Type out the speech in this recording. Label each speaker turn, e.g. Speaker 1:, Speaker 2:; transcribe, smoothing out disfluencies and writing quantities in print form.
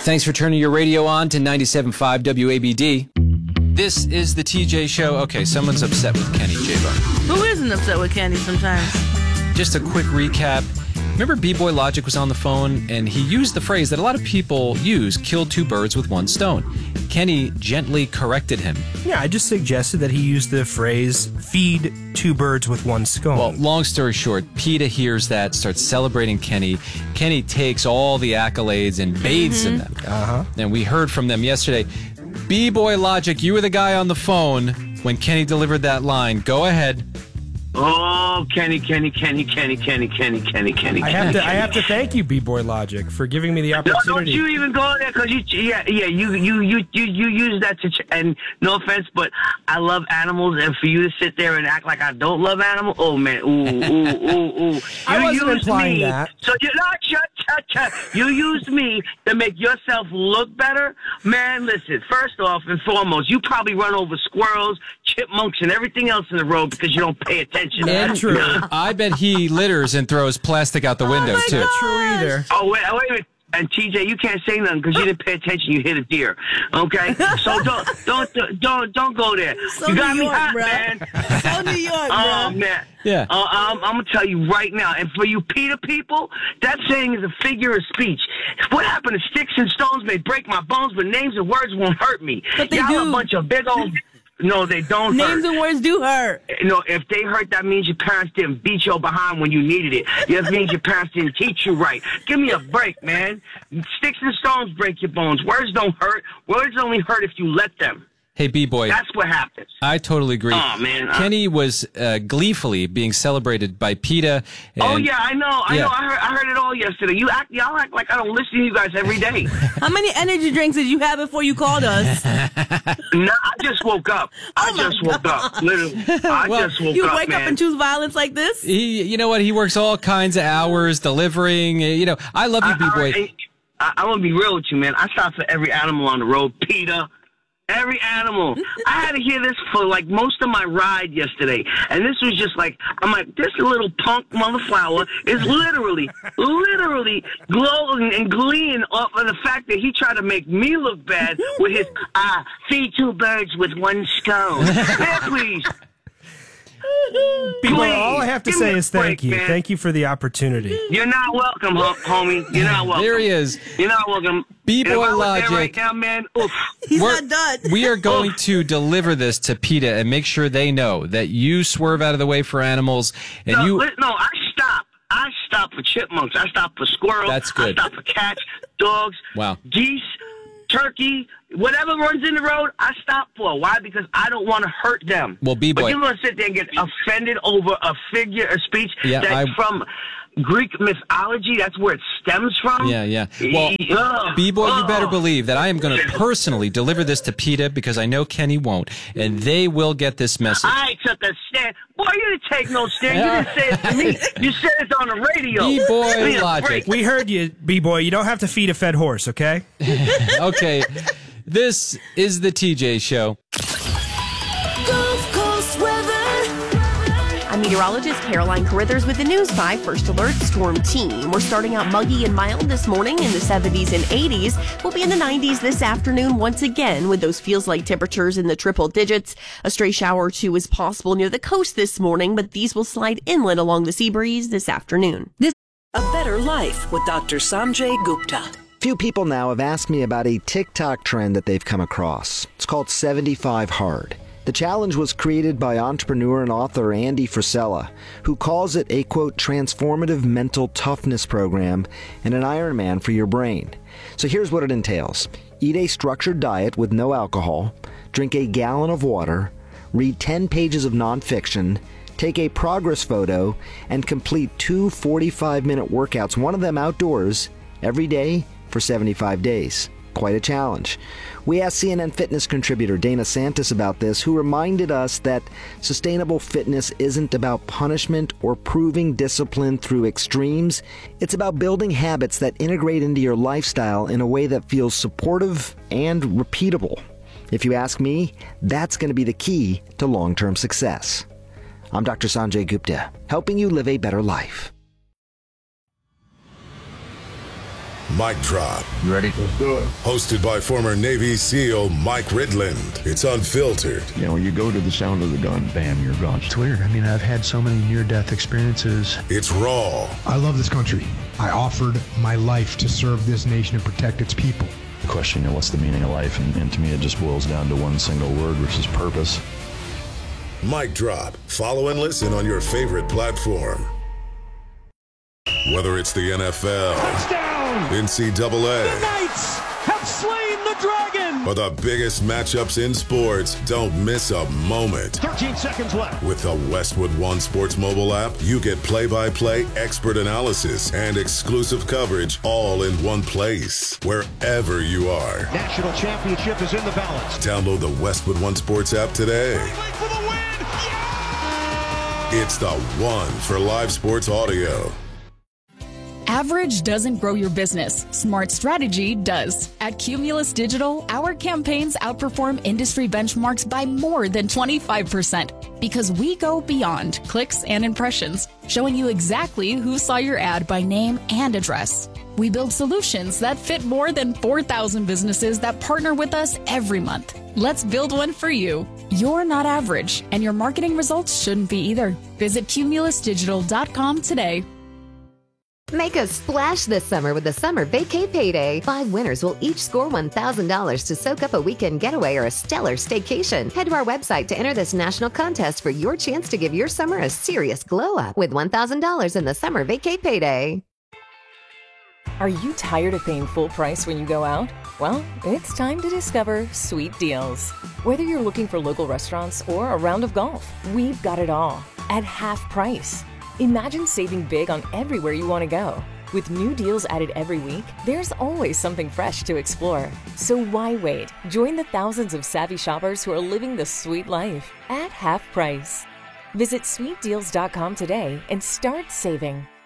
Speaker 1: Thanks for turning your radio on to 97.5 WABD. This is the TJ Show. Okay, someone's upset with Kenny, J-Bo.
Speaker 2: Who isn't upset with Kenny sometimes?
Speaker 1: Just a quick recap. Remember B-Boy Logic was on the phone, and he used the phrase that a lot of people use, kill two birds with one stone. Kenny gently corrected him.
Speaker 3: Yeah, I just suggested that he use the phrase, feed two birds with one stone.
Speaker 1: Well, long story short, PETA hears that, starts celebrating Kenny. Kenny takes all the accolades and bathes in them. And we heard from them yesterday. B-Boy Logic, you were the guy on the phone when Kenny delivered that line. Go ahead.
Speaker 4: Oh, Kenny. I
Speaker 3: have to thank you, B-Boy Logic, for giving me the opportunity.
Speaker 4: No, don't you even go there, because you use that to, and no offense, but I love animals, and for you to sit there and act like I don't love animals, oh man, ooh.
Speaker 3: I wasn't implying that.
Speaker 4: So you're not, shut. You used me to make yourself look better, man. Listen, first off and foremost, you probably run over squirrels, chipmunks, and everything else in the road because you don't pay attention.
Speaker 1: Andrew, I bet he litters and throws plastic out the window, too.
Speaker 3: Not true either.
Speaker 4: Oh, wait a minute. And TJ, you can't say nothing because you didn't pay attention. You hit a deer. Okay, so don't go there.
Speaker 2: So
Speaker 4: you got
Speaker 2: New
Speaker 4: me
Speaker 2: York,
Speaker 4: hot,
Speaker 2: bro.
Speaker 4: man.
Speaker 2: So New York, bro.
Speaker 4: Oh man.
Speaker 1: Yeah.
Speaker 4: I'm gonna tell you right now, and for you PETA people, that saying is a figure of speech. What happened to sticks and stones may break my bones, but names and words won't hurt me.
Speaker 2: But they
Speaker 4: Y'all
Speaker 2: do.
Speaker 4: a bunch of big old. No, they don't hurt.
Speaker 2: Names and words do hurt.
Speaker 4: No, if they hurt, that means your parents didn't beat your behind when you needed it. That means your parents didn't teach you right. Give me a break, man. Sticks and stones break your bones. Words don't hurt. Words only hurt if you let them.
Speaker 1: Hey, B-Boy.
Speaker 4: That's what happens.
Speaker 1: I totally agree.
Speaker 4: Oh, man.
Speaker 1: Kenny was gleefully being celebrated by PETA.
Speaker 4: Oh, yeah, I know. I heard it all yesterday. Y'all act like I don't listen to you guys every day.
Speaker 2: How many energy drinks did you have before you called us?
Speaker 4: No, I just woke up. Literally. I just woke up,
Speaker 2: You wake
Speaker 4: man.
Speaker 2: up and choose violence like this?
Speaker 1: You know what? He works all kinds of hours delivering. I love you, B-Boy.
Speaker 4: I'm going to be real with you, man. I stop for every animal on the road. PETA. Every animal. I had to hear this for like most of my ride yesterday. And this was just like, I'm like, this little punk motherflower is literally glowing and gleeing off of the fact that he tried to make me look bad with his, feed two birds with one stone. Man, please.
Speaker 3: B-Boy, all I have to
Speaker 4: give
Speaker 3: say
Speaker 4: me
Speaker 3: is
Speaker 4: a break,
Speaker 3: thank you.
Speaker 4: man.
Speaker 3: Thank you for the opportunity.
Speaker 4: You're not welcome, homie. You're not welcome.
Speaker 1: There he is.
Speaker 4: You're not welcome.
Speaker 1: B-Boy
Speaker 4: If I was
Speaker 1: Logic.
Speaker 4: there right now, man, oof.
Speaker 2: He's not done.
Speaker 1: We are going to deliver this to PETA and make sure they know that you swerve out of the way for animals. And
Speaker 4: No, I stop. I stop for chipmunks. I stop for squirrels.
Speaker 1: That's good.
Speaker 4: I stop for cats, dogs,
Speaker 1: Wow.
Speaker 4: geese, turkey, whatever runs in the road, I stop for. Why? Because I don't want to hurt them.
Speaker 1: Well, B-Boy.
Speaker 4: But you're going to sit there and get offended over a figure of speech that's from Greek mythology. That's where it stems from.
Speaker 1: Yeah. Well, B-Boy, you better believe that I am going to personally deliver this to PETA because I know Kenny won't, and they will get this message.
Speaker 4: I took a stand. Boy, you didn't take no stand. You didn't say it to me. You said it on the radio.
Speaker 1: B-Boy Logic.
Speaker 3: We heard you, B-Boy. You don't have to feed a fed horse, okay?
Speaker 1: Okay. This is the TJ Show.
Speaker 5: Gulf Coast weather.
Speaker 6: I'm meteorologist Caroline Carruthers with the News 5 First Alert Storm Team. We're starting out muggy and mild this morning in the 70s and 80s. We'll be in the 90s this afternoon once again with those feels-like temperatures in the triple digits. A stray shower or two is possible near the coast this morning, but these will slide inland along the sea breeze this afternoon.
Speaker 5: A better life with Dr. Sanjay Gupta.
Speaker 7: Few people now have asked me about a TikTok trend that they've come across. It's called 75 Hard. The challenge was created by entrepreneur and author Andy Frisella, who calls it a, quote, transformative mental toughness program and an Ironman for your brain. So here's what it entails. Eat a structured diet with no alcohol, drink a gallon of water, read 10 pages of nonfiction, take a progress photo, and complete 2 45-minute workouts, one of them outdoors, every day for 75 days. Quite a challenge. We asked CNN fitness contributor Dana Santis about this, who reminded us that sustainable fitness isn't about punishment or proving discipline through extremes. It's about building habits that integrate into your lifestyle in a way that feels supportive and repeatable. If you ask me, that's going to be the key to long-term success. I'm Dr. Sanjay Gupta, helping you live a better life.
Speaker 8: Mic Drop.
Speaker 9: You ready? Let's do it.
Speaker 8: Hosted by former Navy SEAL Mike Ridland. It's unfiltered.
Speaker 9: You know, you go to the sound of the gun, bam, you're gone.
Speaker 3: It's weird. I mean, I've had so many near-death experiences.
Speaker 8: It's raw.
Speaker 10: I love this country. I offered my life to serve this nation and protect its people.
Speaker 9: The question, you know, what's the meaning of life? And to me, it just boils down to one single word, which is purpose.
Speaker 8: Mic Drop. Follow and listen on your favorite platform. Whether it's the NFL,
Speaker 11: touchdown,
Speaker 8: NCAA,
Speaker 11: the Knights have slain the dragon,
Speaker 8: or the biggest matchups in sports, don't miss a moment.
Speaker 11: 13 seconds left.
Speaker 8: With the Westwood One Sports mobile app, you get play-by-play expert analysis and exclusive coverage all in one place, wherever you are.
Speaker 11: National championship is in the balance.
Speaker 8: Download the Westwood One Sports app today.
Speaker 11: For the win. Yeah!
Speaker 8: It's the one for live sports audio.
Speaker 12: Average doesn't grow your business. Smart strategy does. At Cumulus Digital, our campaigns outperform industry benchmarks by more than 25% because we go beyond clicks and impressions, showing you exactly who saw your ad by name and address. We build solutions that fit more than 4,000 businesses that partner with us every month. Let's build one for you. You're not average, and your marketing results shouldn't be either. Visit cumulusdigital.com today.
Speaker 13: Make a splash this summer with the Summer Vacay Payday. 5 winners will each score $1,000 to soak up a weekend getaway or a stellar staycation. Head to our website to enter this national contest for your chance to give your summer a serious glow-up with $1,000 in the Summer Vacay Payday.
Speaker 14: Are you tired of paying full price when you go out? Well, it's time to discover Sweet Deals. Whether you're looking for local restaurants or a round of golf, we've got it all at half price. Imagine saving big on everywhere you want to go. With new deals added every week, there's always something fresh to explore. So why wait? Join the thousands of savvy shoppers who are living the sweet life at half price. Visit sweetdeals.com today and start saving.